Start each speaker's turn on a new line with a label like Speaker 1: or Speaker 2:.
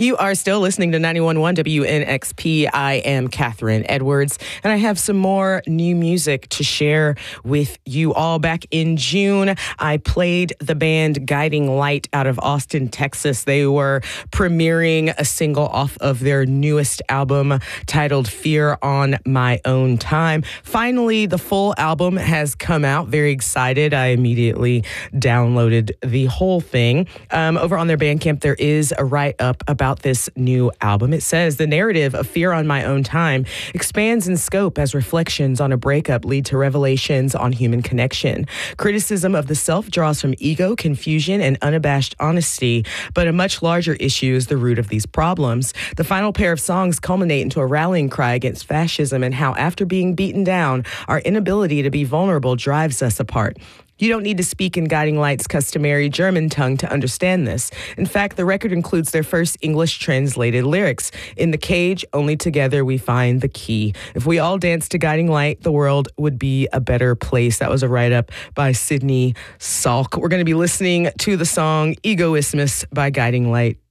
Speaker 1: You are still listening to 91.1 WNXP. I am Catherine Edwards, and I have some more new music to share with you all. Back in June, I played the band Guiding Light out of Austin, Texas. They were premiering a single off of their newest album titled Fear on My Own Time. Finally, the full album has come out. Very excited. I immediately downloaded the whole thing. Over on their Bandcamp, there is a write-up about this new album. It says, the narrative of Fear on My Own Time expands in scope as reflections on a breakup lead to revelations on human connection. Criticism of the self draws from ego, confusion, and unabashed honesty, but a much larger issue is the root of these problems. The final pair of songs culminate into a rallying cry against fascism and how, after being beaten down, our inability to be vulnerable drives us apart. You don't need to speak in Guiding Light's customary German tongue to understand this. In fact, the record includes their first English translated lyrics. In the cage, only together we find the key. If we all danced to Guiding Light, the world would be a better place. That was a write-up by Sydney Salk. We're going to be listening to the song Egoismus by Guiding Light